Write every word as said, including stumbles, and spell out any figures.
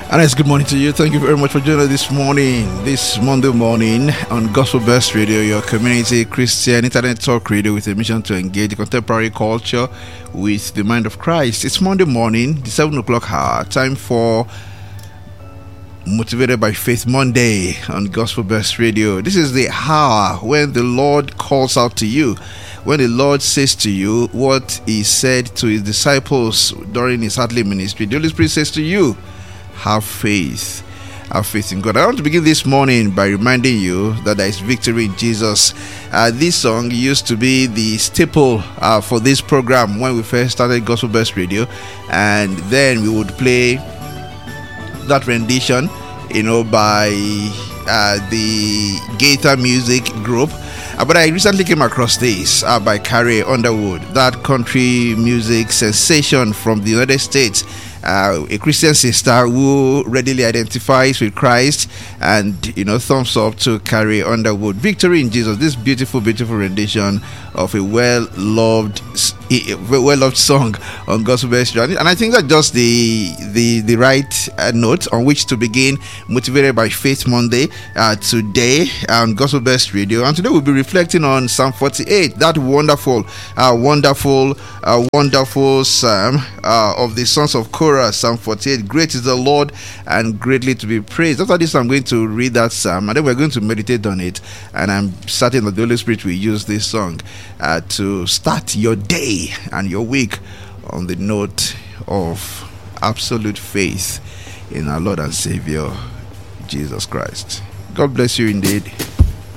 And it's good morning to you. Thank you very much for joining us this morning, this Monday morning on Gospel Best Radio, your community Christian internet talk radio with a mission to engage contemporary culture with the mind of Christ. It's Monday morning, the seven o'clock hour, time for Motivated by Faith Monday on Gospel Best Radio. This is the hour when the Lord calls out to you, when the Lord says to you what He said to His disciples during His earthly ministry. The Holy Spirit says to you, have faith. Have faith in God. I want to begin this morning by reminding you that there is victory in Jesus. Uh, this song used to be the staple uh, for this program when we first started Gospel Best Radio, and then we would play that rendition, you know, by uh, the Gaither Music Group. Uh, but I recently came across this uh, by Carrie Underwood, that country music sensation from the United States. Uh, a Christian sister who readily identifies with Christ, and you know, thumbs up to Carrie Underwood. Victory in Jesus, this beautiful, beautiful rendition of a well-loved, well-loved song on Gospel Best Radio. And I think that's just the the the right uh, note on which to begin Motivated by Faith Monday uh, today on Gospel Best Radio. And today we'll be reflecting on Psalm forty-eight, that wonderful, uh, wonderful, uh, wonderful psalm uh, of the sons of Korah. Psalm forty-eight. Great is the Lord and greatly to be praised. After this, I'm going to read that psalm and then we're going to meditate on it. And I'm certain that the Holy Spirit will use this song uh, to start your day and your week on the note of absolute faith in our Lord and Savior Jesus Christ. God bless you indeed.